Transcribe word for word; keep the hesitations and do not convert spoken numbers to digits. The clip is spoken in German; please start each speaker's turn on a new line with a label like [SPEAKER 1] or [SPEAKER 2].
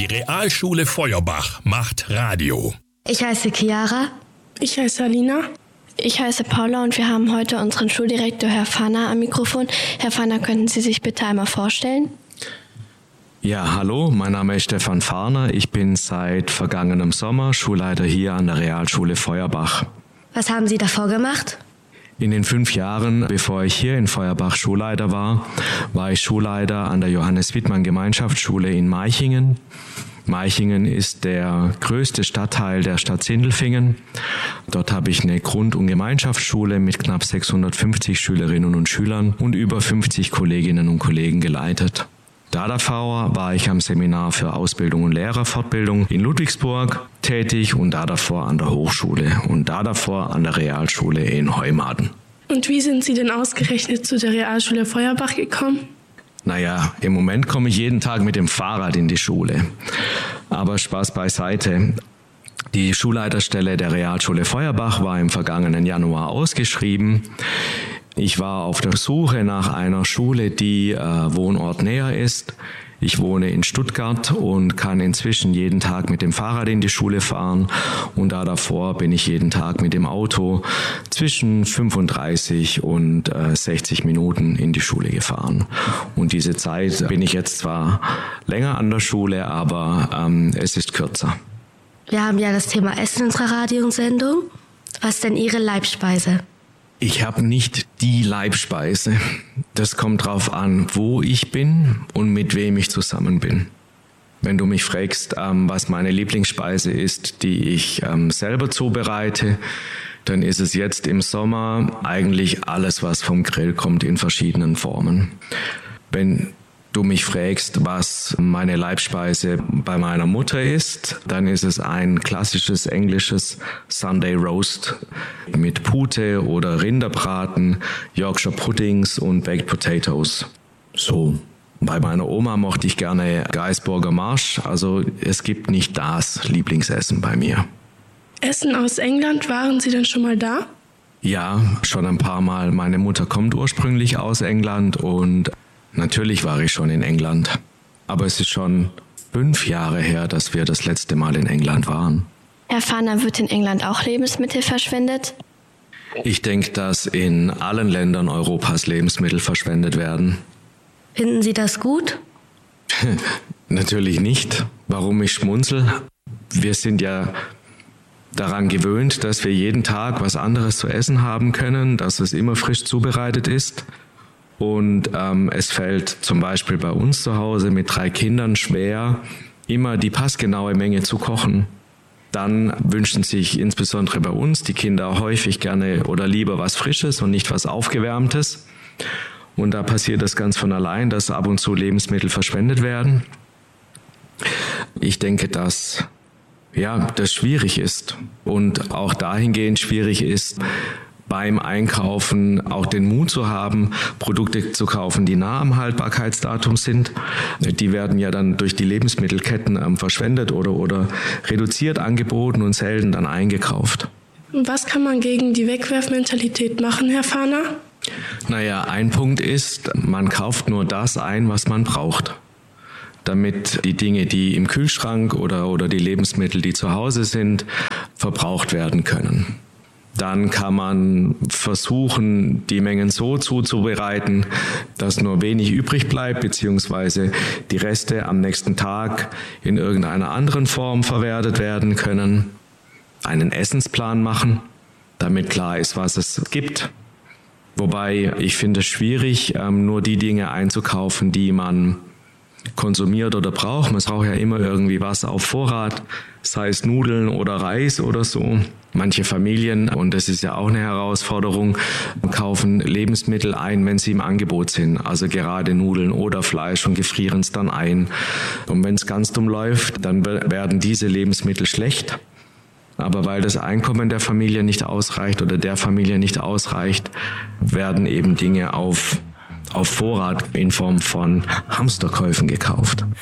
[SPEAKER 1] Realschule Feuerbach macht Radio.
[SPEAKER 2] Ich heiße Chiara.
[SPEAKER 3] Ich heiße Alina.
[SPEAKER 4] Ich heiße Paula und wir haben heute unseren Schuldirektor Herr Fahner am Mikrofon. Herr Fahner, könnten Sie sich bitte einmal vorstellen?
[SPEAKER 5] Ja, hallo, mein Name ist Stefan Fahner. Ich bin seit vergangenem Sommer Schulleiter hier an der Realschule Feuerbach.
[SPEAKER 2] Was haben Sie davor gemacht?
[SPEAKER 5] In den fünf Jahren, bevor ich hier in Feuerbach Schulleiter war, war ich Schulleiter an der Johannes-Wittmann-Gemeinschaftsschule in Meichingen. Meichingen ist der größte Stadtteil der Stadt Sindelfingen. Dort habe ich eine Grund- und Gemeinschaftsschule mit knapp sechshundertfünfzig Schülerinnen und Schülern und über fünfzig Kolleginnen und Kollegen geleitet. Da davor war ich am Seminar für Ausbildung und Lehrerfortbildung in Ludwigsburg tätig und da davor an der Hochschule und da davor an der Realschule in Heumaden.
[SPEAKER 3] Und wie sind Sie denn ausgerechnet zu der Realschule Feuerbach gekommen?
[SPEAKER 5] Naja, im Moment komme ich jeden Tag mit dem Fahrrad in die Schule. Aber Spaß beiseite. Die Schulleiterstelle der Realschule Feuerbach war im vergangenen Januar ausgeschrieben. Ich war auf der Suche nach einer Schule, die äh, wohnortnäher ist. Ich wohne in Stuttgart und kann inzwischen jeden Tag mit dem Fahrrad in die Schule fahren. Und da davor bin ich jeden Tag mit dem Auto zwischen fünfunddreißig und äh, sechzig Minuten in die Schule gefahren. Und diese Zeit bin ich jetzt zwar länger an der Schule, aber ähm, es ist kürzer.
[SPEAKER 2] Wir haben ja das Thema Essen in unserer Radiosendung. Was ist denn Ihre Leibspeise?
[SPEAKER 5] Ich habe nicht die Leibspeise. Das kommt drauf an, wo ich bin und mit wem ich zusammen bin. Wenn du mich fragst, ähm, was meine Lieblingsspeise ist, die ich ähm, selber zubereite, dann ist es jetzt im Sommer eigentlich alles, was vom Grill kommt, in verschiedenen Formen. Wenn du mich fragst, was meine Leibspeise bei meiner Mutter ist, dann ist es ein klassisches englisches Sunday Roast mit Pute oder Rinderbraten, Yorkshire Puddings und Baked Potatoes. So. Bei meiner Oma mochte ich gerne Gaisburger Marsch, also es gibt nicht das Lieblingsessen bei mir.
[SPEAKER 3] Essen aus England, waren Sie denn schon mal da?
[SPEAKER 5] Ja, schon ein paar Mal. Meine Mutter kommt ursprünglich aus England und natürlich war ich schon in England, aber es ist schon fünf Jahre her, dass wir das letzte Mal in England waren.
[SPEAKER 4] Herr Fahner, wird in England auch Lebensmittel verschwendet?
[SPEAKER 5] Ich denke, dass in allen Ländern Europas Lebensmittel verschwendet werden.
[SPEAKER 2] Finden Sie das gut?
[SPEAKER 5] Natürlich nicht. Warum ich schmunzel? Wir sind ja daran gewöhnt, dass wir jeden Tag was anderes zu essen haben können, dass es immer frisch zubereitet ist. Und ähm, es fällt zum Beispiel bei uns zu Hause mit drei Kindern schwer, immer die passgenaue Menge zu kochen. Dann wünschen sich insbesondere bei uns die Kinder häufig gerne oder lieber was Frisches und nicht was Aufgewärmtes. Und da passiert das ganz von allein, dass ab und zu Lebensmittel verschwendet werden. Ich denke, dass ja, das schwierig ist und auch dahingehend schwierig ist, beim Einkaufen auch den Mut zu haben, Produkte zu kaufen, die nah am Haltbarkeitsdatum sind. Die werden ja dann durch die Lebensmittelketten ähm, verschwendet oder, oder reduziert angeboten und selten dann eingekauft.
[SPEAKER 3] Was kann man gegen die Wegwerfmentalität machen, Herr Fahner?
[SPEAKER 5] Naja, ein Punkt ist, man kauft nur das ein, was man braucht, damit die Dinge, die im Kühlschrank oder, oder die Lebensmittel, die zu Hause sind, verbraucht werden können. Dann kann man versuchen, die Mengen so zuzubereiten, dass nur wenig übrig bleibt, beziehungsweise die Reste am nächsten Tag in irgendeiner anderen Form verwertet werden können. Einen Essensplan machen, damit klar ist, was es gibt. Wobei ich finde es schwierig, nur die Dinge einzukaufen, die man konsumiert oder braucht. Man braucht ja immer irgendwie was auf Vorrat, sei es Nudeln oder Reis oder so. Manche Familien, und das ist ja auch eine Herausforderung, kaufen Lebensmittel ein, wenn sie im Angebot sind. Also gerade Nudeln oder Fleisch und gefrieren es dann ein. Und wenn es ganz dumm läuft, dann werden diese Lebensmittel schlecht. Aber weil das Einkommen der Familie nicht ausreicht oder der Familie nicht ausreicht, werden eben Dinge auf, auf Vorrat in Form von Hamsterkäufen gekauft.